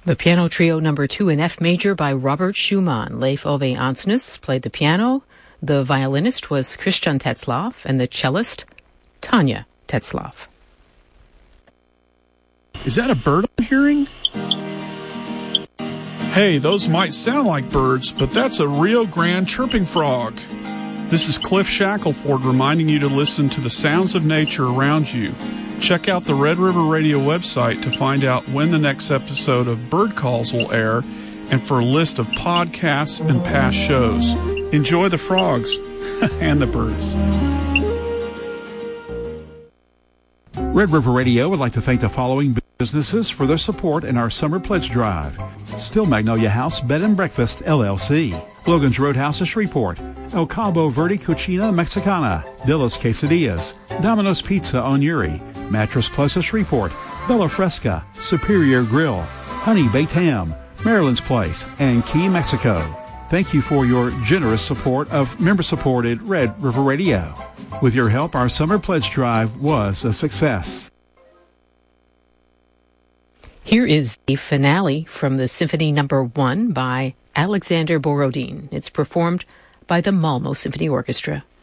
The Piano Trio Number 2 in F Major by Robert Schumann. Leif Ove Ansnes played the piano. The violinist was Christian Tetzlaff, and the cellist, Tanya Tetzlaff. Is that a bird I'm hearing? Hey, those might sound like birds, but that's a Rio Grande chirping frog. This is Cliff Shackelford reminding you to listen to the sounds of nature around you. Check out the Red River Radio website to find out when the next episode of Bird Calls will air and for a list of podcasts and past shows. Enjoy the frogs and the birds. Red River Radio would like to thank the following businesses for their support in our summer pledge drive. Still Magnolia House Bed and Breakfast, LLC. Logan's Roadhouse of Shreveport. El Cabo Verde Cucina Mexicana. Dilla's Quesadillas. Domino's Pizza on Uri. Mattress Plus of Shreveport. Bella Fresca. Superior Grill. Honey Baked Ham. Maryland's Place. And Key, Mexico. Thank you for your generous support of member-supported Red River Radio. With your help, our summer pledge drive was a success. Here is the finale from the Symphony Number 1 by Alexander Borodin. It's performed by the Malmo Symphony Orchestra.